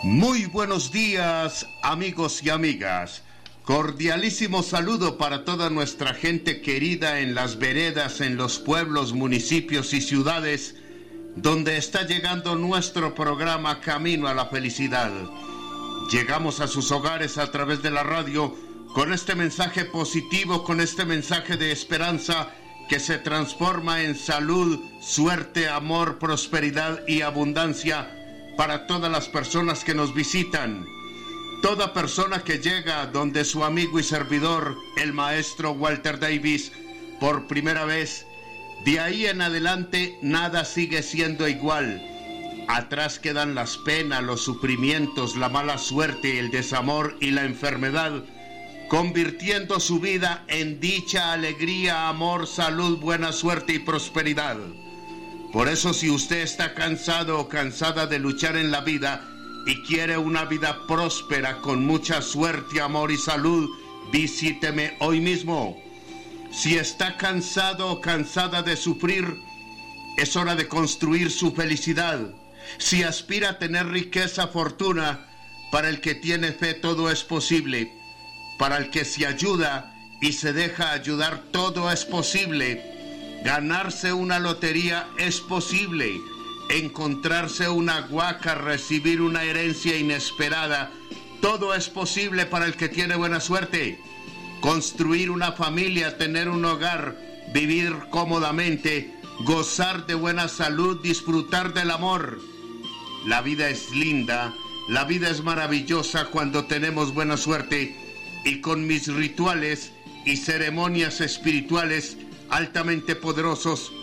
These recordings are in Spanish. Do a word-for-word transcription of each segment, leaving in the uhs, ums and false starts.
Muy buenos días, amigos y amigas. Cordialísimo saludo para toda nuestra gente querida en las veredas, en los pueblos, municipios y ciudades, donde está llegando nuestro programa Camino a la Felicidad. Llegamos a sus hogares a través de la radio con este mensaje positivo, con este mensaje de esperanza que se transforma en salud, suerte, amor, prosperidad y abundancia para todas las personas que nos visitan. Toda persona que llega donde su amigo y servidor, el maestro Walter Davis, por primera vez, de ahí en adelante nada sigue siendo igual. Atrás quedan las penas, los sufrimientos, la mala suerte, el desamor y la enfermedad, convirtiendo su vida en dicha, alegría, amor, salud, buena suerte y prosperidad. Por eso, si usted está cansado o cansada de luchar en la vida y quiere una vida próspera con mucha suerte, amor y salud, visíteme hoy mismo. Si está cansado o cansada de sufrir, es hora de construir su felicidad. Si aspira a tener riqueza, fortuna, para el que tiene fe todo es posible. Para el que se ayuda y se deja ayudar todo es posible. Ganarse una lotería es posible. Encontrarse una huaca, recibir una herencia inesperada, todo es posible para el que tiene buena suerte. Construir una familia, tener un hogar, vivir cómodamente, gozar de buena salud, disfrutar del amor. La vida es linda, la vida es maravillosa cuando tenemos buena suerte, y con mis rituales y ceremonias espirituales altamente poderosos,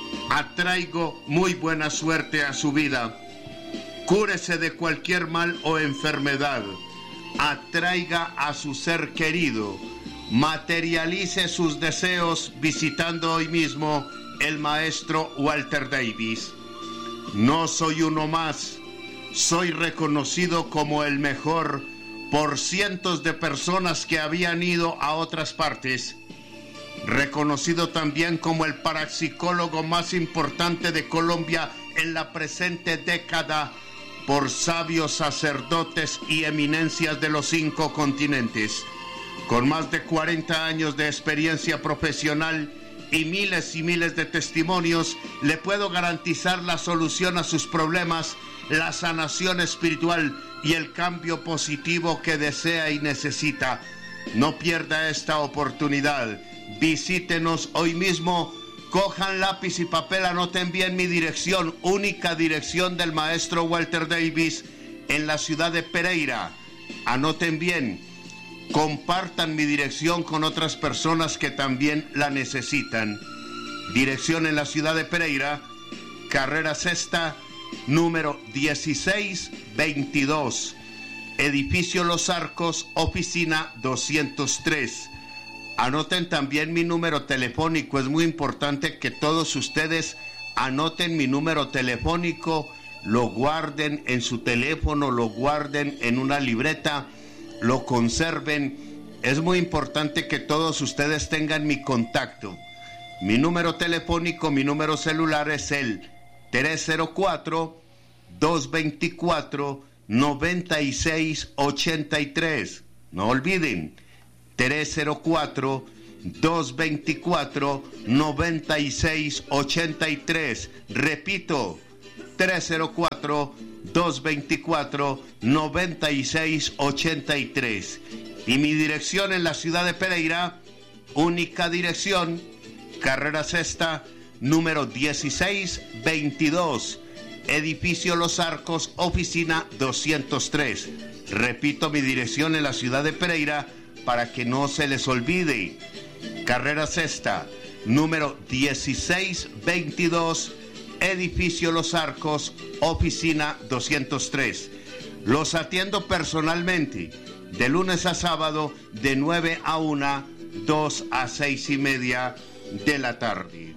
atraigo muy buena suerte a su vida. Cúrese de cualquier mal o enfermedad. Atraiga a su ser querido. Materialice sus deseos visitando hoy mismo el maestro Walter Davis. No soy uno más. Soy reconocido como el mejor por cientos de personas que habían ido a otras partes. Reconocido también como el parapsicólogo más importante de Colombia en la presente década por sabios sacerdotes y eminencias de los cinco continentes. Con más de cuarenta años de experiencia profesional y miles y miles de testimonios, le puedo garantizar la solución a sus problemas, la sanación espiritual y el cambio positivo que desea y necesita. No pierda esta oportunidad. Visítenos hoy mismo, cojan lápiz y papel, anoten bien mi dirección, única dirección del maestro Walter Davis en la ciudad de Pereira. Anoten bien, compartan mi dirección con otras personas que también la necesitan. Dirección en la ciudad de Pereira, carrera sexta, número dieciséis veintidós, edificio Los Arcos, oficina doscientos tres. Anoten también mi número telefónico. Es muy importante que todos ustedes anoten mi número telefónico, lo guarden en su teléfono, lo guarden en una libreta, lo conserven. Es muy importante que todos ustedes tengan mi contacto. Mi número telefónico, mi número celular es el tres cero cuatro, dos dos cuatro, nueve seis ocho tres. No olviden, tres cero cuatro, dos dos cuatro, nueve seis ocho tres. Repito, tres cero cuatro, dos dos cuatro, nueve seis ocho tres. Y mi dirección en la ciudad de Pereira, única dirección, carrera sexta, número dieciséis veintidós, edificio Los Arcos, oficina doscientos tres. Repito mi dirección en la ciudad de Pereira para que no se les olvide. Carrera sexta, número dieciséis veintidós, edificio Los Arcos, oficina doscientos tres. Los atiendo personalmente de lunes a sábado de nueve a una, dos a seis y media de la tarde.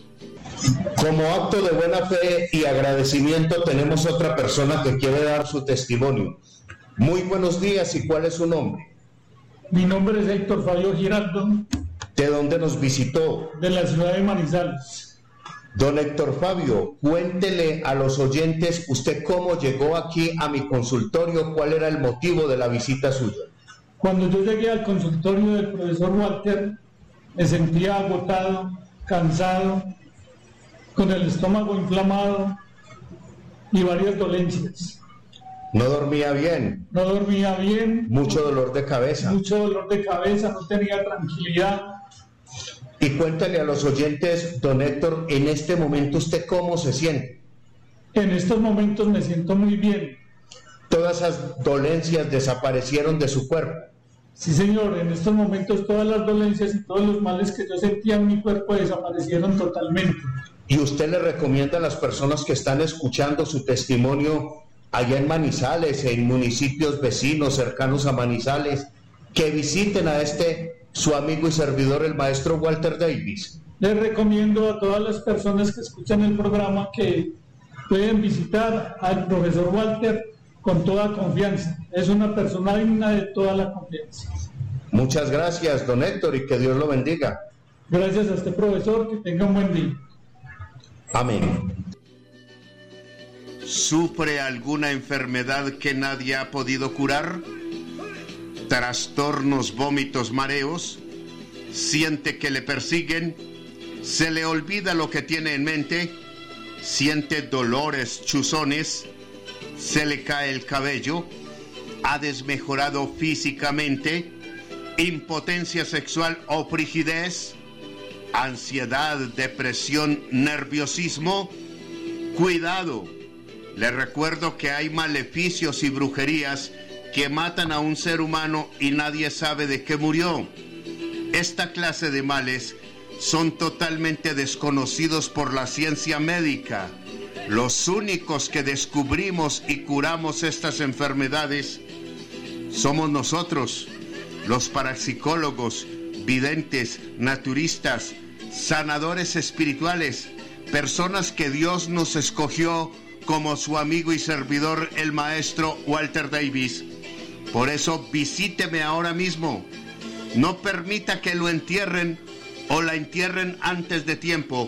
Como acto de buena fe y agradecimiento tenemos otra persona que quiere dar su testimonio. Muy buenos días, ¿y cuál es su nombre? Mi nombre es Héctor Fabio Giraldo. ¿De dónde nos visitó? De la ciudad de Manizales. Don Héctor Fabio, cuéntele a los oyentes usted cómo llegó aquí a mi consultorio, cuál era el motivo de la visita suya. Cuando yo llegué al consultorio del profesor Walter, me sentía agotado, cansado, con el estómago inflamado y varias dolencias. ¿No dormía bien? No dormía bien. ¿Mucho dolor de cabeza? Mucho dolor de cabeza, no tenía tranquilidad. Y cuéntale a los oyentes, don Héctor, en este momento usted cómo se siente. En estos momentos me siento muy bien. ¿Todas esas dolencias desaparecieron de su cuerpo? Sí, señor, en estos momentos todas las dolencias y todos los males que yo sentía en mi cuerpo desaparecieron totalmente. ¿Y usted le recomienda a las personas que están escuchando su testimonio allá en Manizales, en municipios vecinos cercanos a Manizales, que visiten a este su amigo y servidor, el maestro Walter Davis? Les recomiendo a todas las personas que escuchan el programa que pueden visitar al profesor Walter con toda confianza. Es una persona digna de toda la confianza. Muchas gracias, don Héctor, y que Dios lo bendiga. Gracias a este profesor, que tenga un buen día. Amén. ¿Sufre alguna enfermedad que nadie ha podido curar? ¿Trastornos, vómitos, mareos? ¿Siente que le persiguen? ¿Se le olvida lo que tiene en mente? ¿Siente dolores, chuzones? ¿Se le cae el cabello? ¿Ha desmejorado físicamente? ¿Impotencia sexual o frigidez? ¿Ansiedad, depresión, nerviosismo? Cuidado. Le recuerdo que hay maleficios y brujerías que matan a un ser humano y nadie sabe de qué murió. Esta clase de males son totalmente desconocidos por la ciencia médica. Los únicos que descubrimos y curamos estas enfermedades somos nosotros, los parapsicólogos, videntes, naturistas, sanadores espirituales, personas que Dios nos escogió como su amigo y servidor, el maestro Walter Davis. Por eso visíteme ahora mismo. No permita que lo entierren o la entierren antes de tiempo.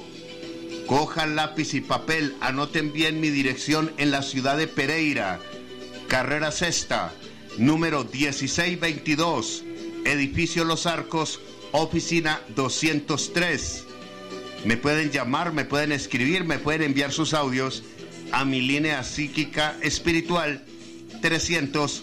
Cojan lápiz y papel, anoten bien mi dirección en la ciudad de Pereira, carrera sexta, número dieciséis veintidós, edificio Los Arcos, oficina doscientos tres. Me pueden llamar, me pueden escribir, me pueden enviar sus audios a mi línea psíquica espiritual trescientos,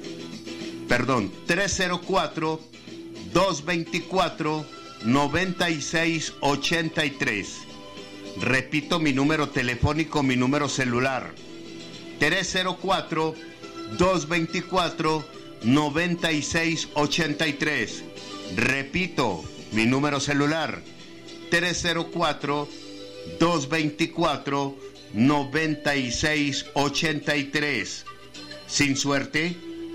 perdón, trescientos cuatro, doscientos veinticuatro, noventa y seis ochenta y tres. Repito mi número telefónico, mi número celular, trescientos cuatro, doscientos veinticuatro, noventa y seis ochenta y tres. Repito mi número celular, trescientos cuatro, doscientos veinticuatro, noventa y seis ochenta y tres. Sin suerte,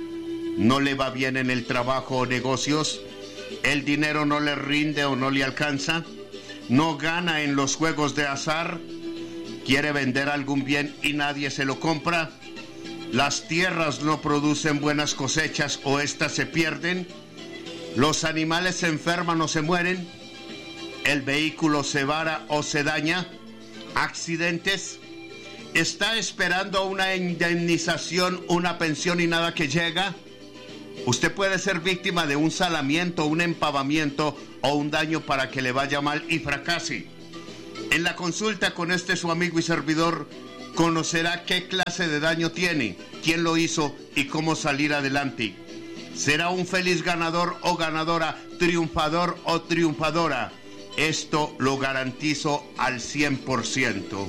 no le va bien en el trabajo o negocios, el dinero no le rinde o no le alcanza, no gana en los juegos de azar, quiere vender algún bien y nadie se lo compra, las tierras no producen buenas cosechas o éstas se pierden, los animales se enferman o se mueren, el vehículo se vara o se daña, accidentes, está esperando una indemnización, una pensión y nada que llega. Usted puede ser víctima de un salamiento, un empavamiento o un daño para que le vaya mal y fracase. En la consulta con este su amigo y servidor conocerá qué clase de daño tiene, quién lo hizo y cómo salir adelante. Será un feliz ganador o ganadora, triunfador o triunfadora. Esto lo garantizo al cien por ciento.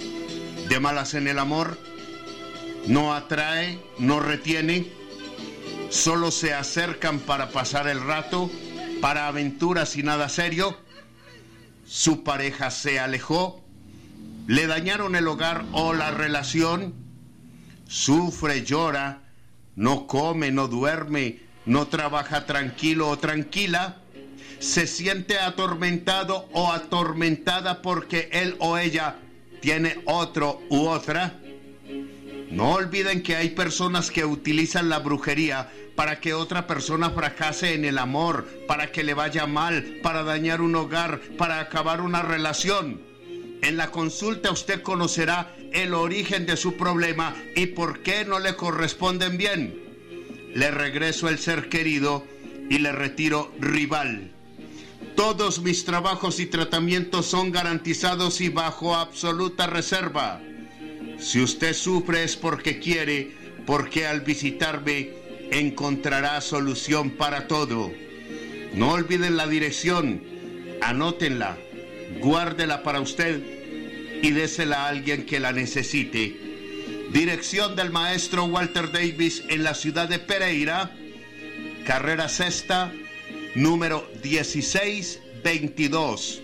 De malas en el amor, no atrae, no retiene, solo se acercan para pasar el rato, para aventuras y nada serio. Su pareja se alejó, le dañaron el hogar o la relación, sufre, llora, no come, no duerme, no trabaja tranquilo o tranquila, se siente atormentado o atormentada porque él o ella tiene otro u otra. No olviden que hay personas que utilizan la brujería para que otra persona fracase en el amor, para que le vaya mal, para dañar un hogar, para acabar una relación. En la consulta usted conocerá el origen de su problema y por qué no le corresponden bien. Le regreso el ser querido y le retiro rival. Todos mis trabajos y tratamientos son garantizados y bajo absoluta reserva. Si usted sufre es porque quiere, porque al visitarme encontrará solución para todo. No olviden la dirección, anótenla, guárdela para usted y désela a alguien que la necesite. Dirección del maestro Walter Davis en la ciudad de Pereira, carrera sexta, número dieciséis veintidós,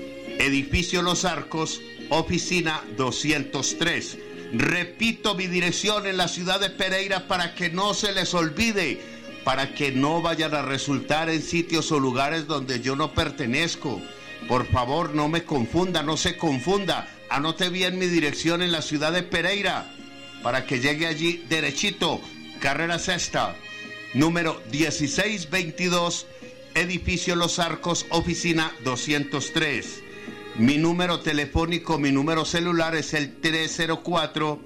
edificio Los Arcos, oficina doscientos tres. Repito mi dirección en la ciudad de Pereira para que no se les olvide, para que no vayan a resultar en sitios o lugares donde yo no pertenezco. Por favor, no me confunda, no se confunda. Anote bien mi dirección en la ciudad de Pereira para que llegue allí derechito. Carrera sexta, número dieciséis veintidós, edificio Los Arcos, oficina doscientos tres. Mi número telefónico, mi número celular es el tres cero cuatro,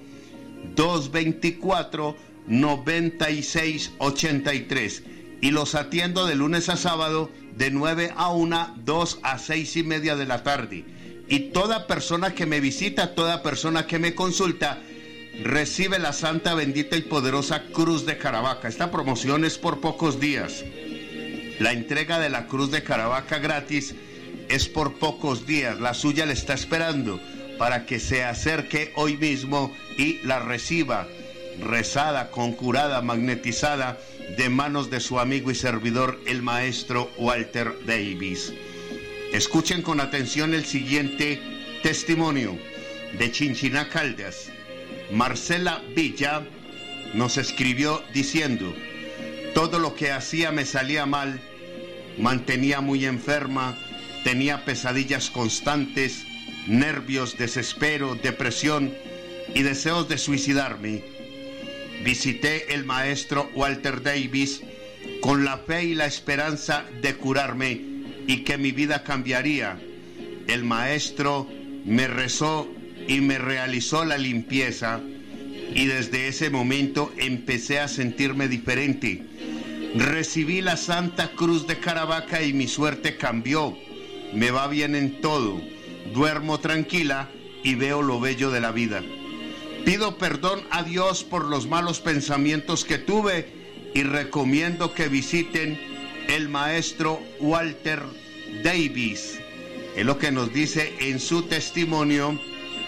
dos dos cuatro, nueve seis ocho tres y los atiendo de lunes a sábado de nueve a una, dos a seis y media de la tarde. Y toda persona que me visita, toda persona que me consulta, recibe la santa, bendita y poderosa Cruz de Caravaca. Esta promoción es por pocos días. La entrega de la Cruz de Caravaca gratis es por pocos días. La suya le está esperando para que se acerque hoy mismo y la reciba, rezada, conjurada, magnetizada, de manos de su amigo y servidor, el maestro Walter Davis. Escuchen con atención el siguiente testimonio de Chinchiná, Caldas. Marcela Villa nos escribió diciendo: todo lo que hacía me salía mal, mantenía muy enferma, tenía pesadillas constantes, nervios, desespero, depresión y deseos de suicidarme. Visité el maestro Walter Davis con la fe y la esperanza de curarme y que mi vida cambiaría. El maestro me rezó y me realizó la limpieza y desde ese momento empecé a sentirme diferente. Recibí la Santa Cruz de Caravaca y mi suerte cambió. Me va bien en todo, duermo tranquila y veo lo bello de la vida. Pido perdón a Dios por los malos pensamientos que tuve y recomiendo que visiten el maestro Walter Davis. Es lo que nos dice en su testimonio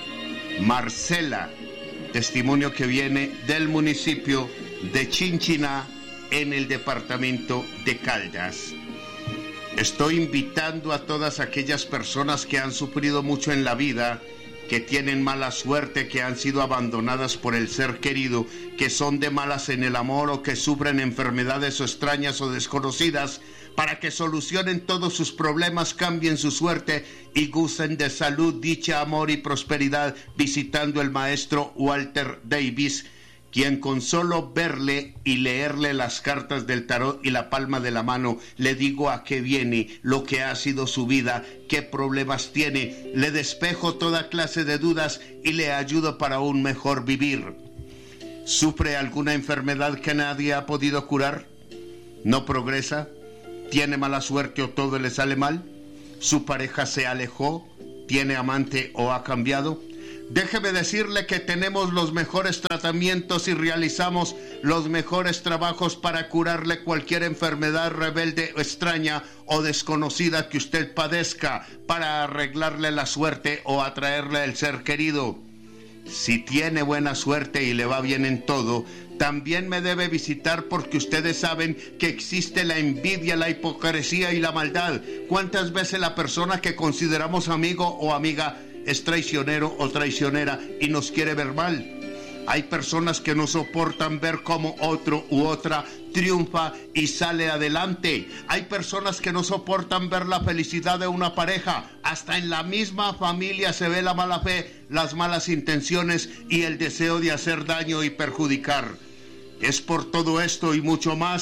Marcela, testimonio que viene del municipio de Chinchiná en el departamento de Caldas. Estoy invitando a todas aquellas personas que han sufrido mucho en la vida, que tienen mala suerte, que han sido abandonadas por el ser querido, que son de malas en el amor o que sufren enfermedades o extrañas o desconocidas, para que solucionen todos sus problemas, cambien su suerte y gocen de salud, dicha, amor y prosperidad visitando el maestro Walter Davis, quien con solo verle y leerle las cartas del tarot y la palma de la mano, le digo a qué viene, lo que ha sido su vida, qué problemas tiene, le despejo toda clase de dudas y le ayudo para un mejor vivir. ¿Sufre alguna enfermedad que nadie ha podido curar? ¿No progresa? ¿Tiene mala suerte o todo le sale mal? ¿Su pareja se alejó? ¿Tiene amante o ha cambiado? Déjeme decirle que tenemos los mejores tratamientos y realizamos los mejores trabajos para curarle cualquier enfermedad rebelde, extraña o desconocida que usted padezca, para arreglarle la suerte o atraerle el ser querido. Si tiene buena suerte y le va bien en todo, también me debe visitar porque ustedes saben que existe la envidia, la hipocresía y la maldad. ¿Cuántas veces la persona que consideramos amigo o amiga es traicionero o traicionera y nos quiere ver mal? Hay personas que no soportan ver cómo otro u otra triunfa y sale adelante. Hay personas que no soportan ver la felicidad de una pareja. Hasta en la misma familia se ve la mala fe, las malas intenciones y el deseo de hacer daño y perjudicar. Es por todo esto y mucho más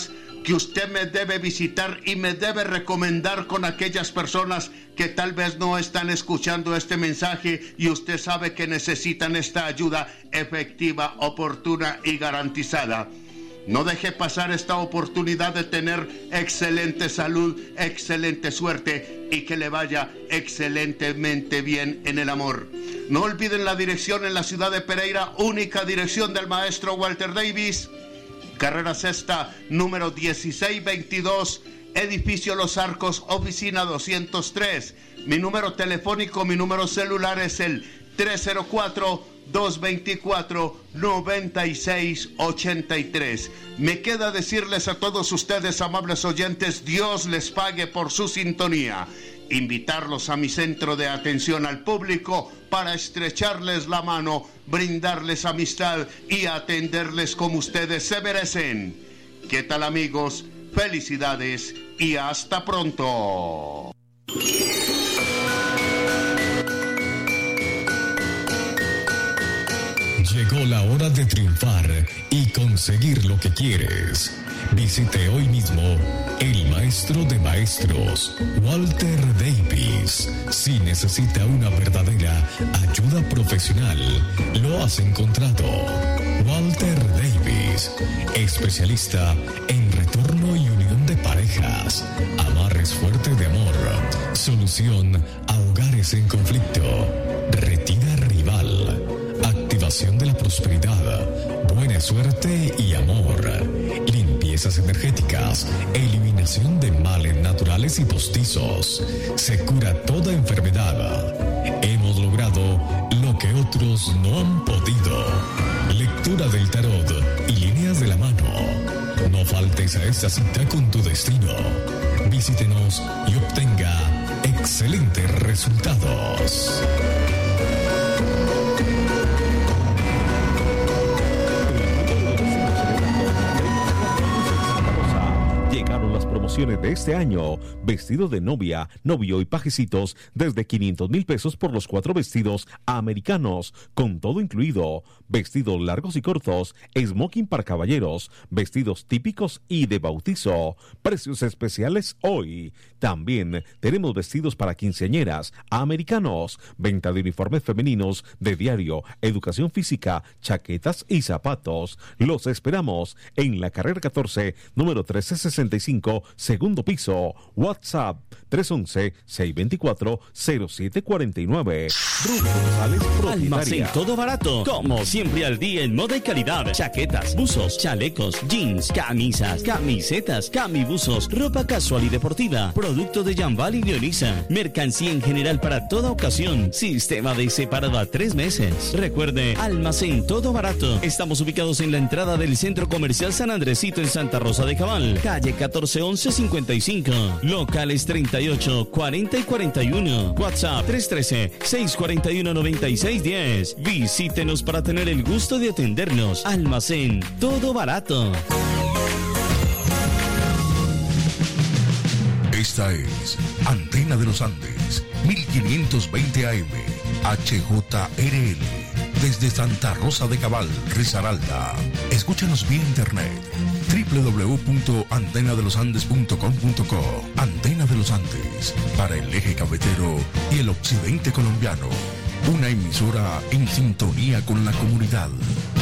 que usted me debe visitar y me debe recomendar con aquellas personas que tal vez no están escuchando este mensaje y usted sabe que necesitan esta ayuda efectiva, oportuna y garantizada. No deje pasar esta oportunidad de tener excelente salud, excelente suerte y que le vaya excelentemente bien en el amor. No olviden la dirección en la ciudad de Pereira, única dirección del maestro Walter Davis, carrera sexta, número dieciséis veintidós, edificio Los Arcos, oficina doscientos tres. Mi número telefónico, mi número celular es el tres cero cuatro, dos dos cuatro, nueve seis ocho tres. Me queda decirles a todos ustedes, amables oyentes, Dios les pague por su sintonía. Invitarlos a mi centro de atención al público para estrecharles la mano, brindarles amistad y atenderles como ustedes se merecen. ¿Qué tal, amigos? Felicidades y hasta pronto. Llegó la hora de triunfar y conseguir lo que quieres. Visite hoy mismo el maestro de maestros, Walter Davis. Si necesita una verdadera ayuda profesional, lo has encontrado. Walter Davis, especialista en retorno y unión de parejas, amarres fuertes de amor, solución a hogares en conflicto, retira rival, activación de la prosperidad, buena suerte y amor, limpiezas energéticas, eliminación de males naturales y postizos. Se cura toda enfermedad. Hemos logrado lo que otros no han podido. Lectura del tarot y líneas de la mano. No faltes a esta cita con tu destino. Visítenos y obtenga excelentes resultados. Llegaron las promociones de este año. Vestido de novia, novio y pajecitos desde quinientos mil pesos por los cuatro vestidos americanos, con todo incluido. Vestidos largos y cortos, smoking para caballeros, vestidos típicos y de bautizo. Precios especiales hoy. También tenemos vestidos para quinceañeras americanos, venta de uniformes femeninos de diario, educación física, chaquetas y zapatos. Los esperamos en la carrera catorce, número trece sesenta y cinco, segundo piso. WhatsApp tres once, seis veinticuatro, cero siete cuarenta y nueve. Ruth González, propietaria. Almacén Todo Barato. Como siempre al día en moda y calidad. Chaquetas, buzos, chalecos, jeans, camisas, camisetas, camibuzos, ropa casual y deportiva. Producto de Jambal y Leonisa. Mercancía en general para toda ocasión. Sistema de separado a tres meses. Recuerde, Almacén Todo Barato. Estamos ubicados en la entrada del Centro Comercial San Andresito en Santa Rosa de Cabal. Calle catorce once cincuenta y cinco. Locales treinta y ocho, cuarenta y cuarenta y uno. WhatsApp tres uno tres, seis cuatro uno, nueve seis uno cero. Visítenos para tener el gusto de atendernos. Almacén Todo Barato. Esta es Antena de los Andes, mil quinientos veinte A M, H J R L, desde Santa Rosa de Cabal, Risaralda. Escúchanos vía internet, doble u doble u doble u punto antena de los andes punto com punto co. Antena de los Andes, para el eje cafetero y el occidente colombiano. Una emisora en sintonía con la comunidad.